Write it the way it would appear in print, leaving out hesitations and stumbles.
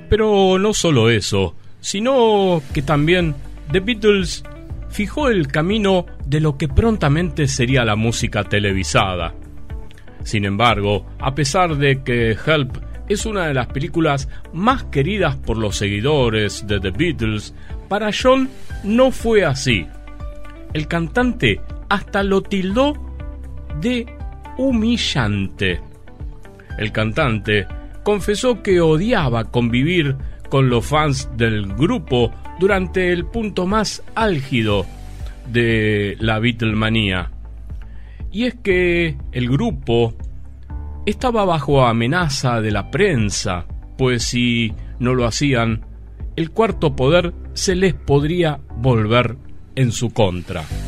Pero no solo eso, sino que también The Beatles fijó el camino de lo que prontamente sería la música televisada. Sin embargo, a pesar de que Help es una de las películas más queridas por los seguidores de The Beatles, para John no fue así. El cantante hasta lo tildó de humillante. El cantante confesó que odiaba convivir con los fans del grupo durante el punto más álgido de la Beatlemanía. Y es que el grupo estaba bajo amenaza de la prensa, pues si no lo hacían, el cuarto poder se les podría volver en su contra.